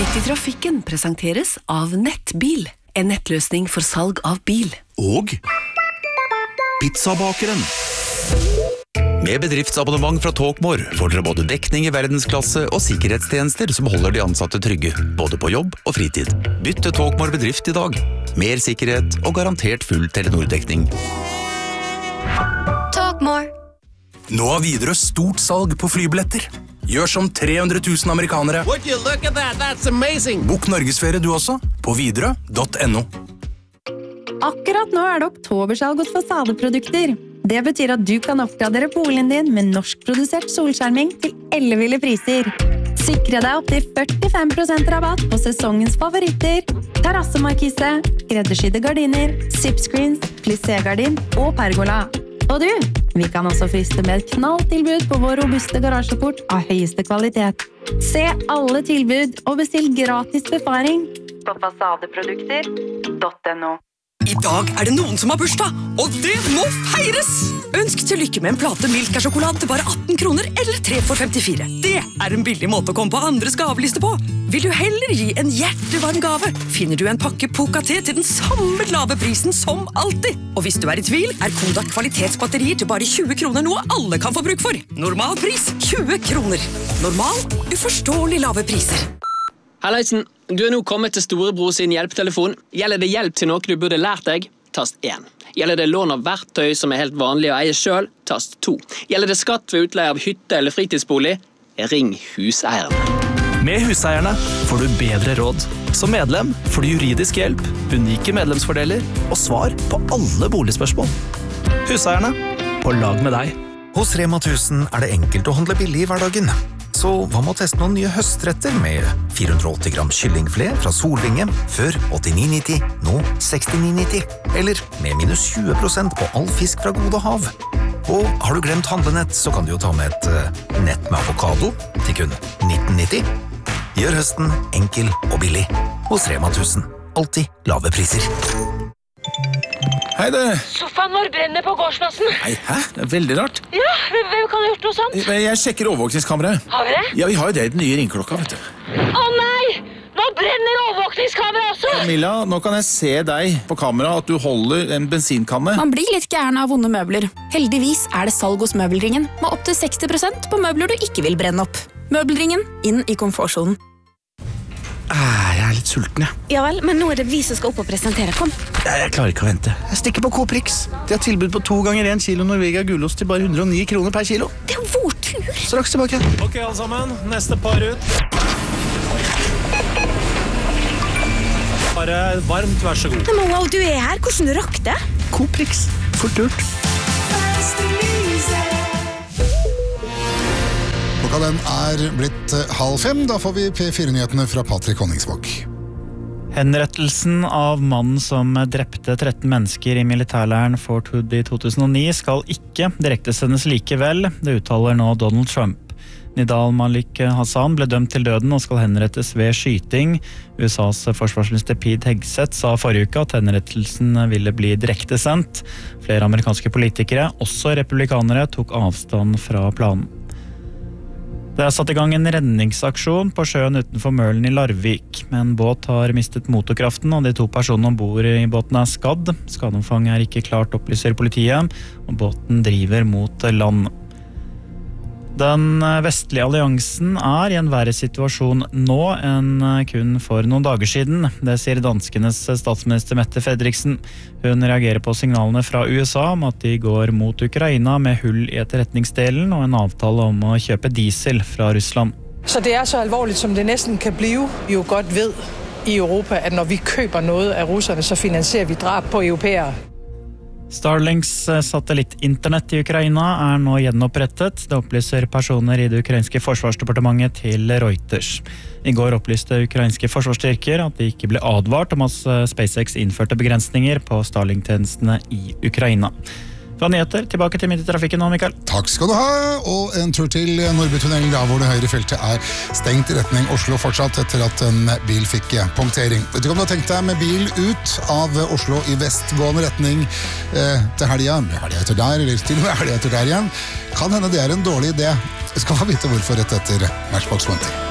Midt i trafikken presenteres av Nettbil, en nettløsning for salg av bil. Og Pizzabakeren. Med bedriftsabonnement fra Talkmore får dere både dekning i verdensklasse og sikkerhetstjenester som holder de ansatte trygge, både på jobb og fritid. Bytt til Talkmore bedrift i dag. Mer sikkerhet og garantert full Telenor-dekning. Talkmore. Nå har Widerøe stort salg på flybilletter. Gjør som 300 000 amerikanere. Would you look at that? That's amazing. Bok Norgesferie du også, på widerøe.no. Akkurat nå det oktobersalg hos fasadeprodukter. Det betyr at du kan oppgradere boligen din med norskprodusert solskjerming til elleville priser. Sikre deg opp til 45% rabatt på sesongens favoritter, terrassemarkise, skreddersydde gardiner, zipscreens, plissé-gardin og pergola. Og du, vi kan også friste med et knalltilbud på vår robuste garasjeport av høyeste kvalitet. Se alle tilbud og bestill gratis befaring på fasadeprodukter.no. I dag det noen som har bursdag, og det må feires! Ønsk til lykke med en plate Milka-sjokolade til bare 18 kroner, eller 3 for 54. Det en billig måte å komme på andres gaveliste på. Vil du heller gi en hjertevarm gave, finner du en pakke Poca-te til den samme lave prisen som alltid. Og hvis du i tvil, Kodak kvalitetsbatterier til bare 20 kroner noe alle kan få bruk for. Normal pris 20 kroner. Normal, uforståelig lave priser. Halleisen, du nå kommet til storebror sin hjelpetelefon. Gjelder det hjelp til noe du burde lært deg? Tast 1. Gjelder det lån av verktøy som helt vanlig å eie selv? Tast 2. Gjelder det skatt ved utleie av hytte eller fritidsbolig? Ring huseierne. Med huseierne får du bedre råd. Som medlem får du juridisk hjelp, unike medlemsfordeler og svar på alle boligspørsmål. Huseierne, på lag med deg. Hos Rema 1000 det enkelt å handle billig i hverdagen. Så hva med å teste noen nye høstretter med 480 gram kyllingfilet fra Solvinge, før 89,90, nå 69,90. Eller med minus 20% på all fisk fra Gode Hav. Og har du glemt handlenett, så kan du jo ta med et nett med avokado til kun 19,90. Gjør høsten enkel og billig. Hos Rema 1000. Alltid lave priser. Hei det. Sofaen vår brenner på gårdsplassen. Nei, hæ? Det veldig rart. Ja, hvem kan ha gjort noe sånt? Jeg sjekker overvåkningskameraet. Har vi det? Ja, vi har jo det den nye ringklokka, vet du. Å nei! Nå brenner overvåkningskameraet også! Camilla, nå kan jeg se deg på kamera at du holder en bensinkanne. Man blir litt gæren av vonde møbler. Heldigvis det salg hos Møbelringen, med opp til 60% på møbler du ikke vil brenne opp. Møbelringen, inn i komfortsonen. Jeg litt sulten, jeg. Ja vel, men nå det vi som skal opp og presentere. Kom. Jeg klarer ikke å vente. Jeg stikker på Coprix. De har tilbud på 2 ganger 1 kilo Norvegia gulost til bare 109 kroner per kilo. Det jo vår tur. Straks tilbake. Ok, alle sammen. Neste par ut. Bare varmt, vær så god. Men wow, du her. Hvordan rakk det? Coprix. Fort gjort. Klokka den blitt 4:30. Da får vi P4-nyhetene fra Patrick Honningsvåg. Henrettelsen av mannen som drepte 13 mennesker i militærleiren Fort Hood i 2009 skal ikke direktesendes likevel, det uttaler nå Donald Trump. Nidal Malik Hassan ble dømt til døden og skal henrettes ved skyting. USAs forsvarsminister Pete Hegseth sa forrige uke at henrettelsen ville bli direktesendt. Flere amerikanske politikere, også republikanere, tok avstand fra planen. Det satt i gang en redningsaksjon på sjøen utenfor Mølen i Larvik. En båt har mistet motorkraften, og de 2 personene ombord i båten skadd. Skadeomfang ikke klart, opplyser politiet, og båten driver mot land. Den vestlige alliansen i en verre situasjon nå enn kun for noen dager siden. Det sier danskenes statsminister Mette Frederiksen. Hun reagerer på signalene fra USA om at de går mot Ukraina med hull i etterretningsdelen og en avtale om å kjøpe diesel fra Russland. Så det så alvorligt som det nesten kan blive. Vi jo godt ved i Europa at når vi køber noget av russerne, så finansierer vi drab på europæere. Starlinks satellittinternett i Ukraina nå gjenopprettet. Det opplyser personer i det ukrainske forsvarsdepartementet til Reuters. I går opplyste ukrainske forsvarsstyrker at de ikke ble advart om at SpaceX innførte begrensninger på Starlink-tjenestene i Ukraina. Fra nyheter, tilbake til Midt i trafikken nå, Mikael. Takk skal du ha, og en tur til Nordbytunnelen, der hvor det høyre feltet stengt i retning Oslo fortsatt etter at en bil fikk punktering. Vet du ikke om du har tenkt deg med bil ut av Oslo i vestgående retning til helgen etter der, eller til og med helgen etter der igjen? Kan hende det en dårlig idé. Jeg skal få vite hvorfor rett etter Matchbox 20.